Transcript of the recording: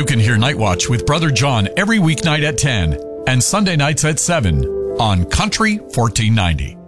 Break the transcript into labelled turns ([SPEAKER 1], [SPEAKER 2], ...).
[SPEAKER 1] You can hear Night Watch with Brother John every weeknight at 10 and Sunday nights at 7 on Country 1490.